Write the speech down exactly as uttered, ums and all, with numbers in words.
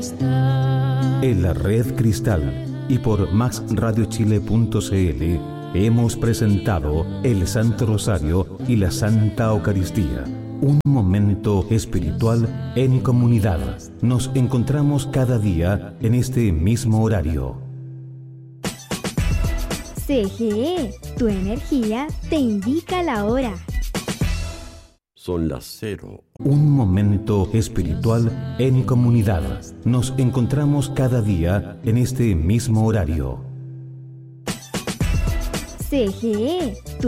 En la Red Cristal y por max radio chile punto c l hemos presentado el Santo Rosario y la Santa Eucaristía. Un momento espiritual en comunidad. Nos encontramos cada día en este mismo horario. C G E, tu energía te indica la hora. Son las cero. Un momento espiritual en comunidad. Nos encontramos cada día en este mismo horario. C G E, tu